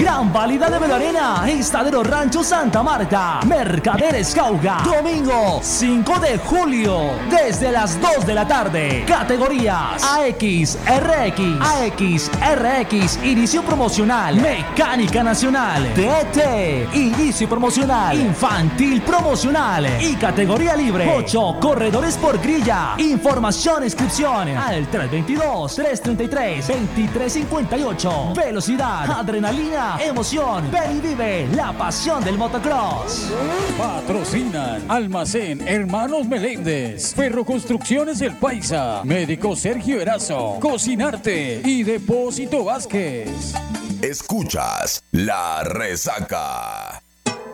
Gran Válida de Belarena, Estadero Rancho Santa Marta, Mercaderes Cauga. Domingo 5 de julio, desde las 2 de la tarde. Categorías AX, RX, inicio promocional. Mecánica Nacional, TT, inicio promocional. Infantil promocional y categoría libre. 8 corredores por grilla. Información, inscripción al 322-333-2358. Velocidad, adrenalina, emoción. Ven y vive la pasión del motocross. Patrocinan Almacén Hermanos Meléndez, Ferroconstrucciones El Paisa, Médico Sergio Erazo, Cocinarte y Depósito Vázquez. Escuchas La Resaca.